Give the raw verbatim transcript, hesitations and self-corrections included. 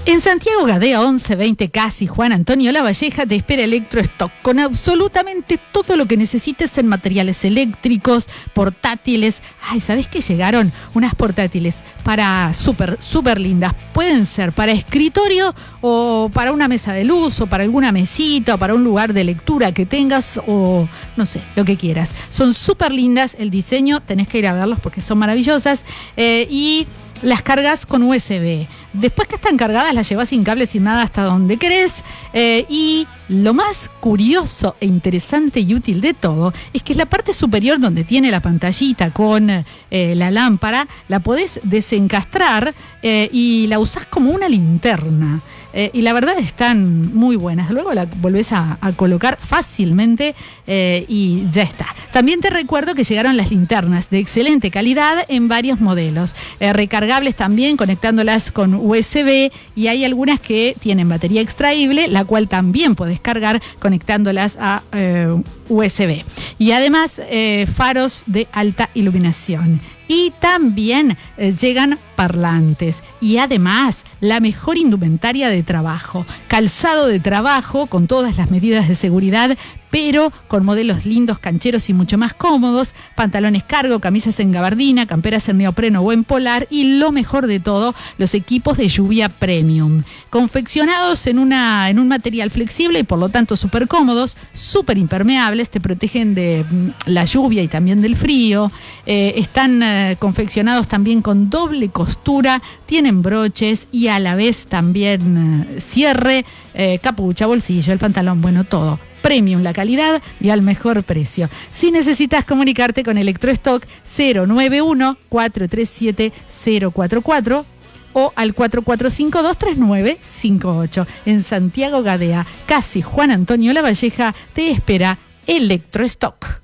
En Santiago Gadea once veinte Casi, Juan Antonio Lavalleja te espera Electrostock con absolutamente todo lo que necesites en materiales eléctricos, portátiles. Ay, ¿sabés que llegaron unas portátiles para súper, súper lindas? Pueden ser para escritorio o para una mesa de luz o para alguna mesita o para un lugar de lectura que tengas o no sé, lo que quieras. Son súper lindas, el diseño tenés que ir a verlos porque son maravillosas eh, y las cargas con U S B. Después que están cargadas, las llevas sin cable, sin nada, hasta donde querés. Eh, y lo más curioso e interesante y útil de todo es que la parte superior donde tiene la pantallita con eh, la lámpara, la podés desencastrar eh, y la usás como una linterna. Eh, y la verdad están muy buenas. Luego la volvés a, a colocar fácilmente eh, y ya está. También te recuerdo que llegaron las linternas de excelente calidad en varios modelos. Eh, recargables también, conectándolas con U S B, y hay algunas que tienen batería extraíble, la cual también podés cargar conectándolas a eh, U S B. Y además eh, faros de alta iluminación. Y también eh, llegan parlantes y además la mejor indumentaria de trabajo, calzado de trabajo con todas las medidas de seguridad, pero con modelos lindos, cancheros y mucho más cómodos, pantalones cargo, camisas en gabardina, camperas en neopreno o en polar y lo mejor de todo, los equipos de lluvia premium, confeccionados en, una, en un material flexible y por lo tanto súper cómodos, súper impermeables, te protegen de la lluvia y también del frío, eh, están eh, confeccionados también con doble costura, tienen broches y a la vez también eh, cierre, eh, capucha, bolsillo, el pantalón, bueno, todo. Premium, la calidad y al mejor precio. Si necesitas comunicarte con Electrostock, cero nueve uno, cuatro tres siete, cero cuatro cuatro o al cuatro cuatro cinco, dos tres nueve, cinco ocho. En Santiago Gadea, Casi, Juan Antonio Lavalleja, te espera Electrostock.